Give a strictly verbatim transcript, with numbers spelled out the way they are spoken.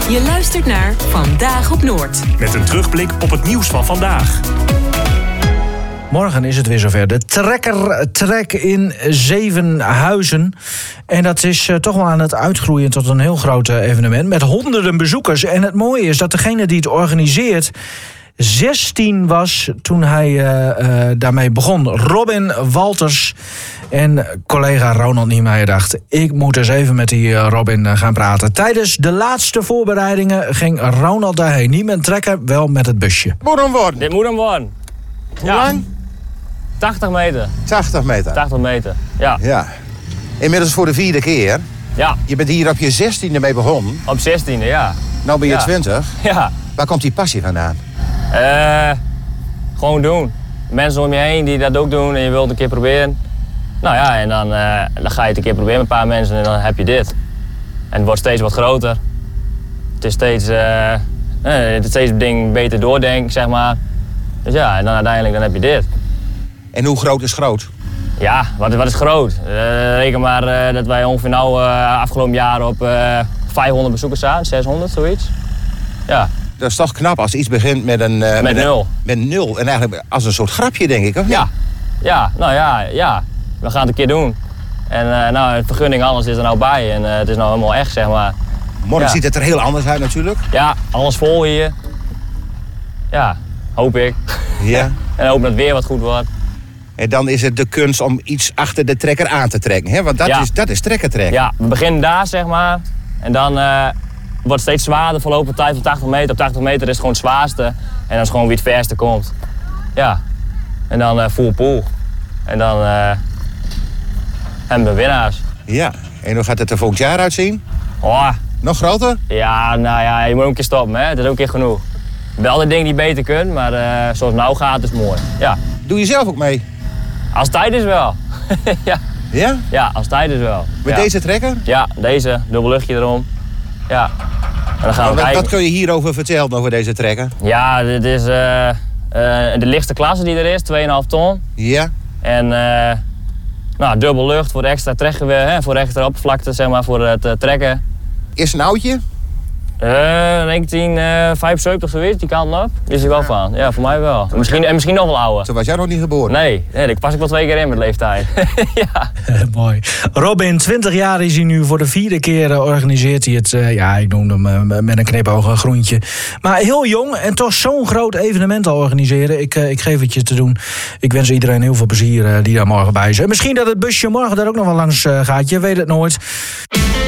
Je luistert naar Vandaag op Noord. Met een terugblik op het nieuws van vandaag. Morgen is het weer zover. De Trekkertrek in Zevenhuizen. En dat is uh, toch wel aan het uitgroeien tot een heel groot uh, evenement. Met honderden bezoekers. En het mooie is dat degene die het organiseert zestien was toen hij uh, uh, daarmee begon. Robin Walters en collega Ronald Niemeyer dacht, ik moet eens even met die uh, Robin uh, gaan praten. Tijdens de laatste voorbereidingen ging Ronald daarheen. Niet met een trekker, wel met het busje. Moet hem worden. Dit moet hem worden. Hoe Ja. lang? tachtig meter. tachtig meter. tachtig meter, ja. Ja. Inmiddels voor de vierde keer. Ja, Je bent hier op je zestiende mee begonnen. op zestiende, ja. Nou ben je Ja. twintig. Ja. Waar komt die passie vandaan? Eh, gewoon doen. Mensen om je heen die dat ook doen en je wilt het een keer proberen. Nou ja, en dan, eh, dan ga je het een keer proberen met een paar mensen en dan heb je dit. En het wordt steeds wat groter. Het is steeds, eh, eh, het is steeds ding beter doordenken, zeg maar. Dus ja, en dan uiteindelijk dan heb je dit. En hoe groot is groot? Ja, wat, wat is groot? Uh, reken maar uh, dat wij ongeveer nou uh, afgelopen jaar op uh, vijfhonderd bezoekers staan, zeshonderd, zoiets. Ja. Dat is toch knap als iets begint met een... Uh, Met nul. Een, met nul. En eigenlijk als een soort grapje, denk ik, of niet? Ja. Ja, nou ja, ja. We gaan het een keer doen. En uh, nou, de vergunning, alles is er nou bij en uh, het is nou helemaal echt, zeg maar. Morgen Ja. ziet het er heel anders uit natuurlijk. Ja, alles vol hier. Ja, hoop ik. Ja. En hoop dat het weer wat goed wordt. En dan is het de kunst om iets achter de trekker aan te trekken. Hè? Want dat, Ja. is, dat is trekkertrek. Ja, we beginnen daar, zeg maar. En dan uh, wordt het steeds zwaarder, voorlopige tijd op tachtig meter. Op tachtig meter is het gewoon het zwaarste. En dan is gewoon wie het verste komt. Ja. En dan uh, full pool. En dan uh, hebben we winnaars. Ja. En hoe gaat het er volgend jaar uitzien? Oh, Nog groter? ja, nou ja, je moet ook een keer stoppen, hè. Het is ook een keer genoeg. Wel de dingen die je beter kunt, maar uh, zoals het nou gaat, is mooi. Ja. Doe je zelf ook mee? Als het tijd is wel. ja. Ja? ja, als het tijd is wel. Met ja. deze trekker? Ja, deze. Dubbel luchtje erom. Ja. En dan gaan we Wat, kijken. wat kun je hierover vertellen over deze trekker? Ja, dit is uh, uh, de lichtste klasse die er is, twee komma vijf ton. Ja. En uh, nou, dubbel lucht voor de extra trekgeweer, hè, voor de extra oppervlakte, zeg maar, voor het uh, trekken. Is een oudje? Uh, negentien vijfenzeventig zoiets, die kant op. Die is er wel van. Ja, voor mij wel. Misschien, en misschien nog wel ouder. Zo was jij nog niet geboren? Nee, nee, daar pas ik wel twee keer in met leeftijd. ja. Mooi. Robin, twintig jaar is hij nu. Voor de vierde keer uh, organiseert hij het. Uh, ja, ik noem hem uh, met een knipoog een groentje. Maar heel jong en toch zo'n groot evenement al organiseren. Ik, uh, ik geef het je te doen. Ik wens iedereen heel veel plezier uh, die daar morgen bij is. En misschien dat het busje morgen daar ook nog wel langs uh, gaat. Je weet het nooit.